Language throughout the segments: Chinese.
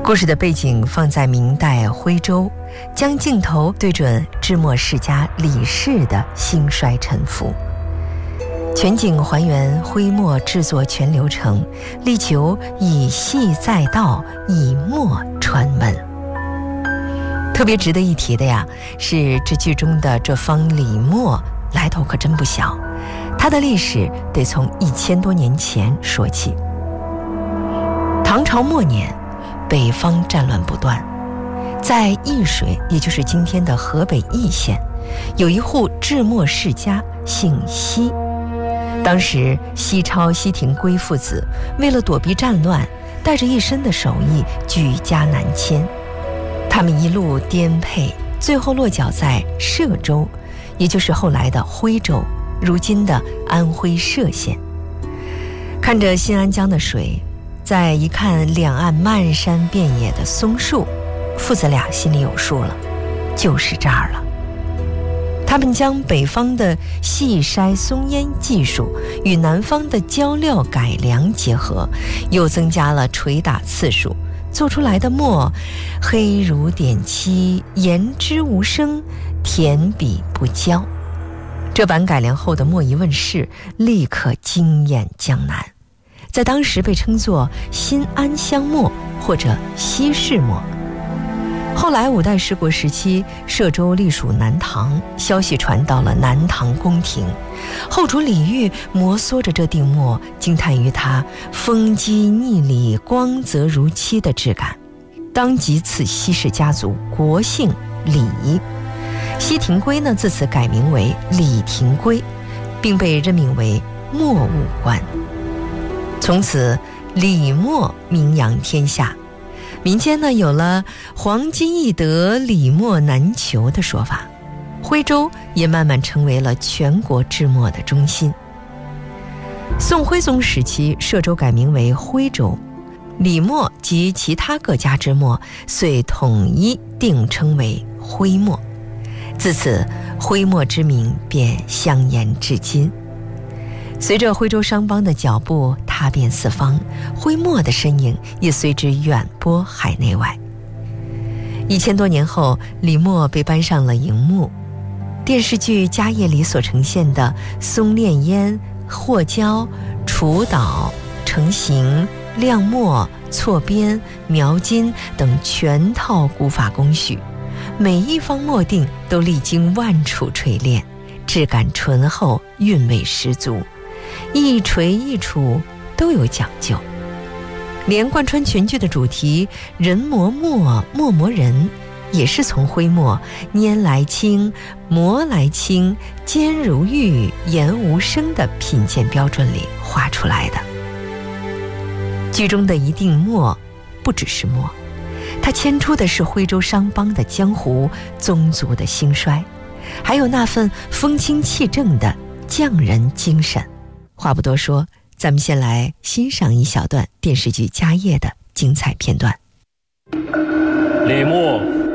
故事的背景放在明代徽州，将镜头对准智墨世家李氏的兴衰沉浮，全景还原徽墨制作全流程，力求以细载道，以墨传文。特别值得一提的呀，是这剧中的这方李墨来头可真不小，它的历史得从1000多年前说起。唐朝末年，北方战乱不断，在易水，也就是今天的河北易县，有一户智墨世家，姓西。当时西超、西廷圭父子为了躲避战乱，带着一身的手艺举家南迁。他们一路颠沛，最后落脚在歙州，也就是后来的徽州，如今的安徽歙县。看着新安江的水，再一看两岸漫山遍野的松树，父子俩心里有数了，就是这儿了。他们将北方的细筛松烟技术与南方的浇料改良结合，又增加了捶打次数，做出来的墨黑如点漆，言之无声，填笔不焦。这版改良后的墨一问世，立刻惊艳江南，在当时被称作新安乡墨或者西市墨。后来五代十国时期，歙州隶属南唐，消息传到了南唐宫廷，后主李煜摩挲着这定墨，惊叹于它风肌腻里、光泽如漆的质感，当即赐西氏家族国姓李。西廷圭呢，自此改名为李廷圭，并被任命为墨务官。从此李墨名扬天下，民间呢有了黄金易得，李墨难求的说法。徽州也慢慢成为了全国制墨的中心。宋徽宗时期，歙州改名为徽州，李墨及其他各家之墨遂统一定称为徽墨。自此，徽墨之名便香延至今。随着徽州商帮的脚步踏遍四方，徽墨的身影也随之远播海内外。1000多年后，李墨被搬上了荧幕。电视剧《家业》里所呈现的松炼烟、和胶、除捣、成型、亮墨、错边、描金等全套古法工序，每一方墨定都历经万处锤炼，质感醇厚，韵味十足，一锤一杵都有讲究。连贯穿全剧的主题“人磨墨，墨磨人”，也是从徽墨拈来轻，磨来轻，尖如玉，言无声的品鉴标准里画出来的。剧中的一定墨不只是墨，它牵出的是徽州商帮的江湖，宗族的兴衰，还有那份风清气正的匠人精神。话不多说，咱们先来欣赏一小段电视剧《家业》的精彩片段。 李墨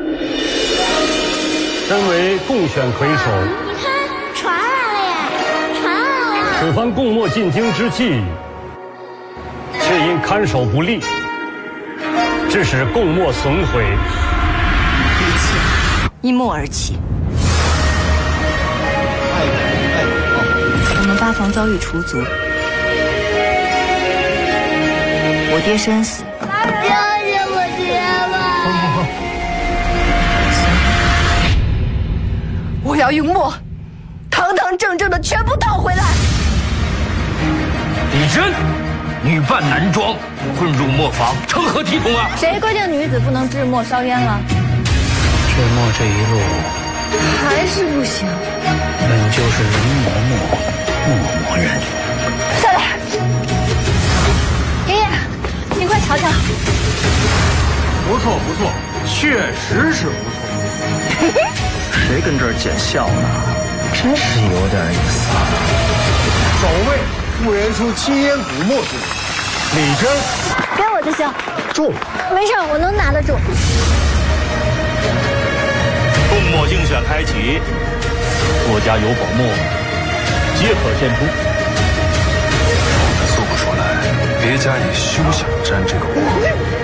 身为贡选魁首， 你看，传来了耶，传来了。 此番贡墨进京之际，却因看守不力，致使贡墨损毁。 一切因墨而起。我们八房遭遇除族，我爹身死。 不要惹我爹了！ 我要用墨堂堂正正的全部讨回来。 李真，女扮男装，混入磨坊，成何体统啊！ 谁规定女子不能制墨烧烟了？ 制墨这一路还是不行。 本就是人磨墨，墨磨人。 下来，爷爷，您快瞧瞧。 不错不错，确实是不错。 谁跟这儿捡笑呢？真是有点意思啊！ 守卫复原出青烟古墨之人，李真， 给我就行。 重， 没事，我能拿得住。 贡墨竞选开启，各家有宝墨，皆可献出。 要是做不出来，别家也休想沾这个光。